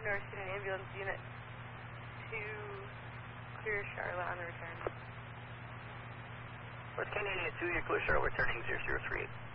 North Student Ambulance Unit to clear Charlotte on the return. West Canadian 2, you're clear Charlotte, returning 0038.